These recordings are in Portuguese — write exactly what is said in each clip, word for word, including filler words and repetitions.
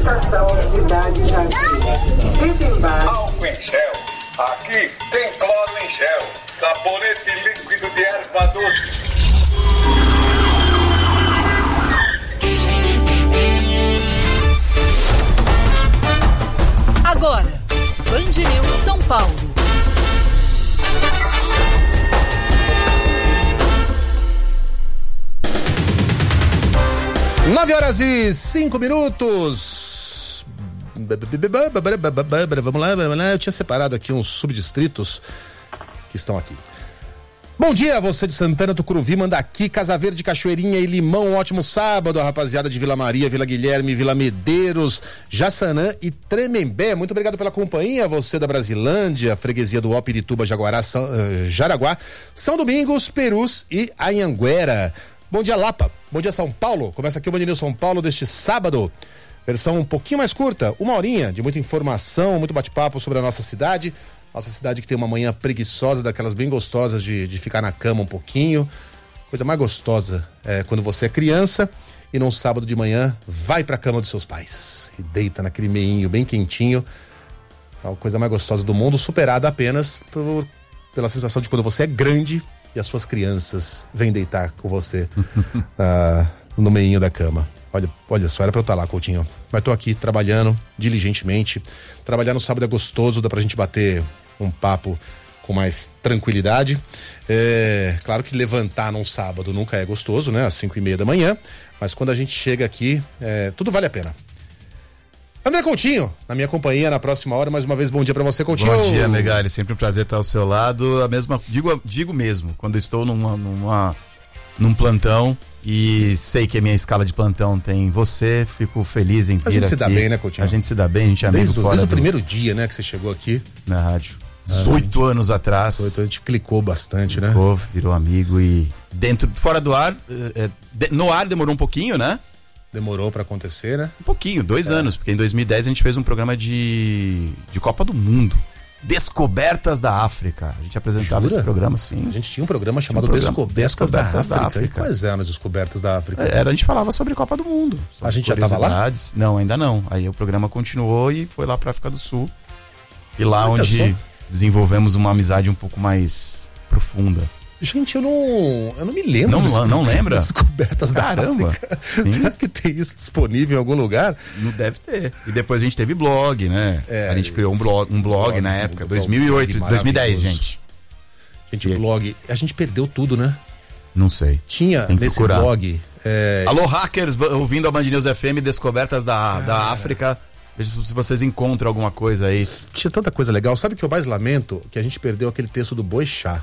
Estação Cidade Jardim. Desembarque. Álcool em gel. Aqui tem cloro em gel. Sabonete líquido de erva doce. Agora, Band News São Paulo. Nove horas e cinco minutos. Vamos lá, vamos lá. Eu tinha separado aqui uns subdistritos que estão aqui. Bom dia, você de Santana, Tucuruvi, Mandaqui, Casa Verde, Cachoeirinha e Limão. Um ótimo sábado, a rapaziada de Vila Maria, Vila Guilherme, Vila Medeiros, Jaçanã e Tremembé. Muito obrigado pela companhia, você da Brasilândia, freguesia do Ó, Pirituba, Jaguará, São, uh, Jaraguá, São Domingos, Perus e Anhanguera. Bom dia, Lapa. Bom dia, São Paulo. Começa aqui o Band News São Paulo deste sábado. Versão um pouquinho mais curta, uma horinha de muita informação, muito bate-papo sobre a nossa cidade. Nossa cidade que tem uma manhã preguiçosa, daquelas bem gostosas de, de ficar na cama um pouquinho. Coisa mais gostosa é quando você é criança e num sábado de manhã vai pra cama dos seus pais. E deita naquele meinho bem quentinho. É a coisa mais gostosa do mundo, superada apenas por, pela sensação de quando você é grande e as suas crianças vêm deitar com você uh, no meinho da cama. Olha, olha só, era pra eu estar lá, Coutinho. Mas tô aqui trabalhando diligentemente. Trabalhar no sábado é gostoso, dá pra gente bater um papo com mais tranquilidade. É, claro que levantar num sábado nunca é gostoso, né? Às cinco e meia da manhã. Mas quando a gente chega aqui, é, tudo vale a pena. André Coutinho, na minha companhia, na próxima hora. Mais uma vez, bom dia pra você, Coutinho. Bom dia, Megali. Sempre um prazer estar ao seu lado. A mesma, digo, digo mesmo, quando estou numa, numa, num plantão e sei que a minha escala de plantão tem você, fico feliz em vir aqui. A gente se dá bem, né, Coutinho? A gente se dá bem, a gente é amigo desde, fora desde do... o primeiro dia, né, que você chegou aqui. Na rádio. dezoito ah, anos atrás. dezoito, a gente clicou bastante, né? Clicou, virou amigo e dentro, fora do ar, é, de, no ar demorou um pouquinho, né? Demorou pra acontecer, né? Um pouquinho, dois é. anos, porque em dois mil e dez a gente fez um programa de, de Copa do Mundo. Descobertas da África. A gente apresentava Jura? esse programa, sim. A gente tinha um programa chamado um programa Descobertas, Descobertas da, África. da África. E quais eram as Descobertas da África? Era, a gente falava sobre Copa do Mundo. A gente já estava lá? Não, ainda não. Aí o programa continuou e foi lá para África do Sul. E lá Olha onde só. desenvolvemos uma amizade um pouco mais profunda. Gente, eu não, eu não me lembro. Não, não lembra? Descobertas Caramba. da África. Sim. Será que tem isso disponível em algum lugar? Não deve ter. E depois a gente teve blog, né? É, a gente criou um blog, um blog, blog na época, um dois mil e oito, dois mil e dez, gente. Gente, o blog, a gente perdeu tudo, né? Não sei. Tinha nesse procurar. blog... É... Alô, hackers, ouvindo a Band News F M, Descobertas da, da África... Veja se vocês encontram alguma coisa aí. Tinha tanta coisa legal. Sabe o que eu mais lamento? Que a gente perdeu aquele texto do Boechat.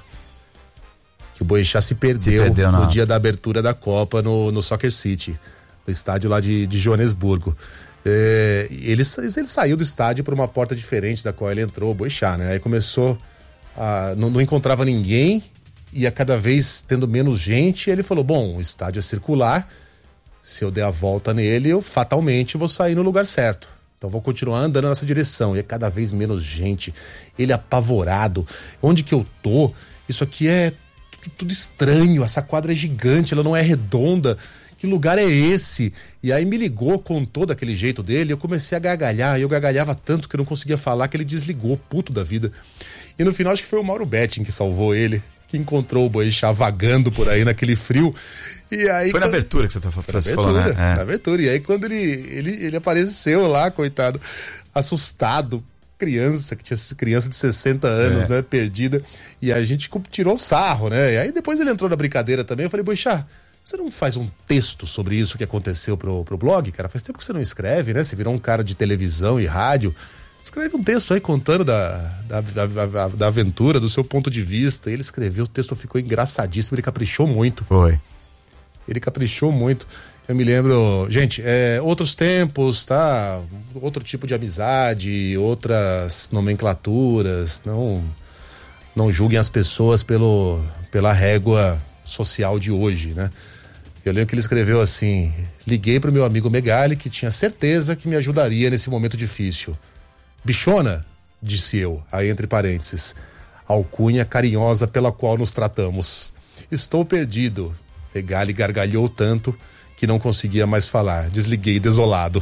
Que o Boechat se perdeu, se perdeu no dia da abertura da Copa no, no Soccer City, no estádio lá de, de Joanesburgo. É, ele, ele saiu do estádio por uma porta diferente da qual ele entrou, o Boechat, né? Aí começou a... Não, não encontrava ninguém, ia cada vez tendo menos gente. E ele falou, bom, o estádio é circular, se eu der a volta nele, eu fatalmente vou sair no lugar certo. Então vou continuar andando nessa direção. E é cada vez menos gente. Ele apavorado. Onde que eu tô? Isso aqui é tudo, tudo estranho. Essa quadra é gigante, ela não é redonda. Que lugar é esse? E aí me ligou, contou daquele jeito dele. Eu comecei a gargalhar. E eu gargalhava tanto que eu não conseguia falar, que ele desligou, puto da vida. E no final acho que foi o Mauro Betting que salvou ele, que encontrou o Boechat vagando por aí naquele frio. E aí, foi na quando... abertura que você tá falando, abertura, né? É. Na abertura. E aí quando ele, ele, ele apareceu lá, coitado, assustado, criança, que tinha criança de sessenta anos, é. né, perdida, e a gente tirou sarro, né? E aí depois ele entrou na brincadeira também, eu falei, Boechat, você não faz um texto sobre isso que aconteceu pro, pro blog, cara? Faz tempo que você não escreve, né? Você virou um cara de televisão e rádio. Escreve um texto aí contando da, da, da, da, da aventura, do seu ponto de vista. Ele escreveu, o texto ficou engraçadíssimo, ele caprichou muito. Foi. Ele caprichou muito. Eu me lembro, gente, é, outros tempos, tá? Outro tipo de amizade, outras nomenclaturas. Não, não julguem as pessoas pelo, pela régua social de hoje, né? Eu lembro que ele escreveu assim: liguei pro meu amigo Megali, que tinha certeza que me ajudaria nesse momento difícil. Bichona, disse eu, aí entre parênteses, alcunha carinhosa pela qual nos tratamos. Estou perdido. Megali gargalhou tanto que que não conseguia mais falar. Desliguei desolado.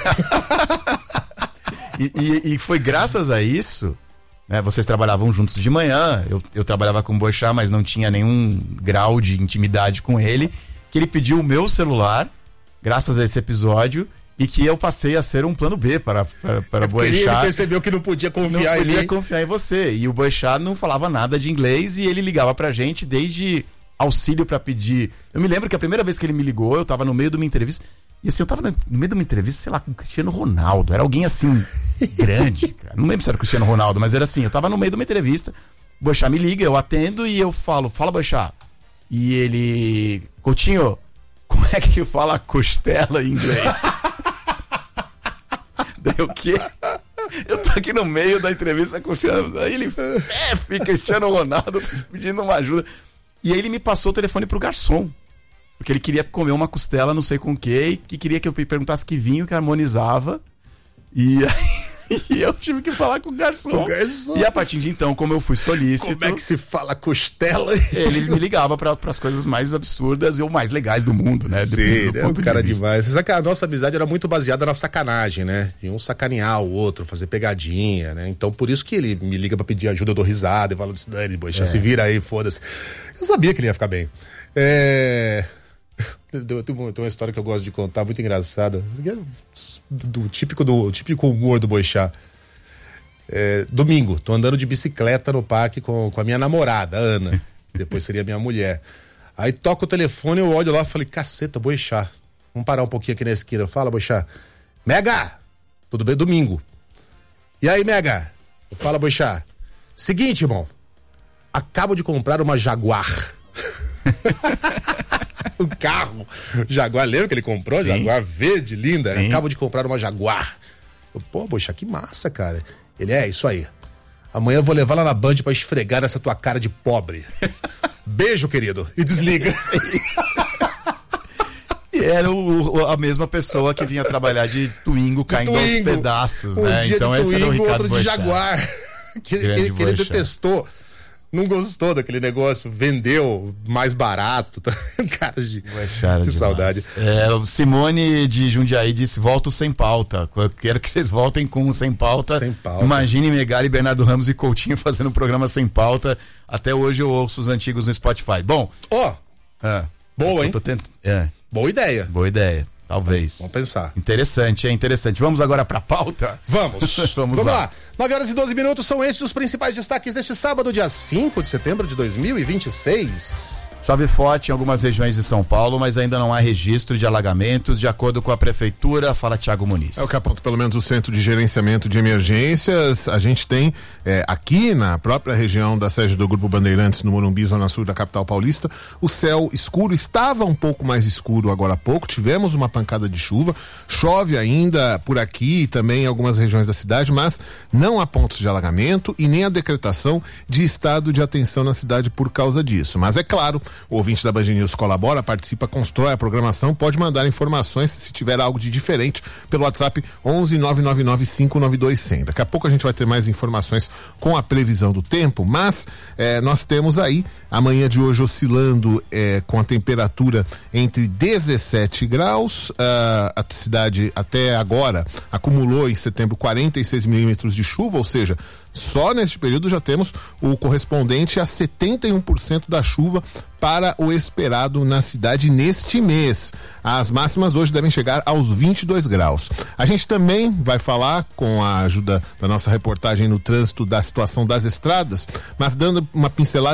e, e, e foi graças a isso, né? Vocês trabalhavam juntos de manhã, eu, eu trabalhava com o Boechat, mas não tinha nenhum grau de intimidade com ele, que ele pediu o meu celular, graças a esse episódio, e que eu passei a ser um plano B para, para, para é Boechat. Ele percebeu que não podia confiar não podia em mim. confiar em você. E o Boechat não falava nada de inglês e ele ligava pra gente desde auxílio pra pedir. Eu me lembro que a primeira vez que ele me ligou, eu tava no meio de uma entrevista. E assim, eu tava no meio de uma entrevista, sei lá, com o Cristiano Ronaldo. Era alguém assim, grande, cara. Não lembro se era o Cristiano Ronaldo, mas era assim, eu tava no meio de uma entrevista. O Boechat me liga, eu atendo e eu falo, fala, Boechat. E ele, Coutinho, como é que fala costela em inglês? Daí o quê? Eu tô aqui no meio da entrevista com o Cristiano. Aí ele, F, Cristiano Ronaldo, pedindo uma ajuda. E aí ele me passou o telefone pro garçom. Porque ele queria comer uma costela, não sei com o quê, e que queria que eu perguntasse que vinho que harmonizava. E aí e eu tive que falar com o garçom. O garçom. E a partir de então, como eu fui solícito... Como é que se fala costela? Ele me ligava para as coisas mais absurdas e ou mais legais do mundo, né? Sim, do é um cara de demais. Você sabe que a nossa amizade era muito baseada na sacanagem, né? De um sacanear o outro, fazer pegadinha, né? Então por isso que ele me liga para pedir ajuda, eu dou risada e falo assim, Dani, boxa, é. se vira aí, foda-se. Eu sabia que ele ia ficar bem. É... Tem uma história que eu gosto de contar, muito engraçada, do, do típico do típico humor do Boechat. É, domingo, tô andando de bicicleta no parque com, com a minha namorada, Ana, depois seria minha mulher. Aí toca o telefone, eu olho lá e falei, caceta, Boechat, vamos parar um pouquinho aqui na esquina. Fala, Boechat. Mega, tudo bem? Domingo. E aí, Mega? Fala, Boechat. Seguinte, irmão, acabo de comprar uma Jaguar. Um carro Jaguar, lembra que ele comprou? Sim. Jaguar verde, linda. Sim. Acabo de comprar uma Jaguar. Eu, pô, poxa, que massa, cara. Ele, é, isso aí. Amanhã eu vou levar lá na Band pra esfregar nessa tua cara de pobre. Beijo, querido. E desliga. E era o, o, a mesma pessoa que vinha trabalhar de Twingo caindo de Twingo, aos pedaços, um né? Dia então de esse Twingo, era o Ricardo outro Boechat. de Jaguar. Que, que, que ele detestou. Não gostou daquele negócio, vendeu mais barato. Cara, de, que saudade. É, o Simone de Jundiaí disse: volto sem pauta. Quero que vocês voltem com sem pauta. Sem pauta. Imagine Megali, Bernardo Ramos e Coutinho fazendo um programa sem pauta. Até hoje eu ouço os antigos no Spotify. Bom, ó, oh, é, boa, hein? Tô tent... é. Boa ideia. Boa ideia. Talvez. Vamos pensar. Interessante, é interessante. Vamos agora pra pauta? Vamos. Vamos, Vamos lá. lá. nove horas e doze minutos são esses os principais destaques deste sábado, dia cinco de setembro de dois mil e vinte e seis. Chove forte em algumas regiões de São Paulo, mas ainda não há registro de alagamentos, de acordo com a prefeitura. Fala Thiago Muniz. É o que aponta pelo menos o Centro de Gerenciamento de Emergências. A gente tem é, aqui na própria região da sede do Grupo Bandeirantes, no Morumbi, zona sul da capital paulista, o céu escuro estava um pouco mais escuro agora há pouco. Tivemos uma pancada de chuva, chove ainda por aqui e também em algumas regiões da cidade, mas não há pontos de alagamento e nem a decretação de estado de atenção na cidade por causa disso. Mas é claro, o ouvinte da Band News colabora, participa, constrói a programação, pode mandar informações se tiver algo de diferente pelo WhatsApp onze nove nove nove cinco nove dois zero zero. Daqui a pouco a gente vai ter mais informações com a previsão do tempo, mas eh, nós temos aí a manhã de hoje oscilando eh, com a temperatura entre dezessete graus, uh, a cidade até agora acumulou em setembro quarenta e seis milímetros de chuva, ou seja, só neste período já temos o correspondente a setenta e um por cento da chuva para o esperado na cidade neste mês. As máximas hoje devem chegar aos vinte e dois graus. A gente também vai falar, com a ajuda da nossa reportagem no trânsito, da situação das estradas, mas dando uma pincelada